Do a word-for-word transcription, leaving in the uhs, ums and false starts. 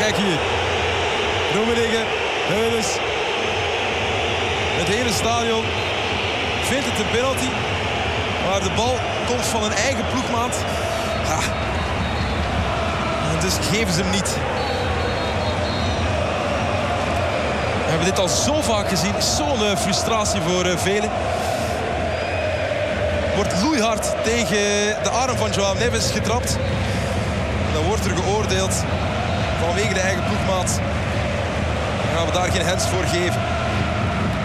Kijk hier. Rummenigge, Heunes. Het hele stadion vindt het een penalty. Maar de bal komt van een eigen ploegmaat. Ja. En dus geven ze hem niet. We hebben dit al zo vaak gezien. Zo'n uh, frustratie voor uh, velen. Wordt loeihard tegen de arm van João Neves getrapt. En dan wordt er geoordeeld vanwege de eigen ploegmaat. Dan gaan we daar geen hands voor geven.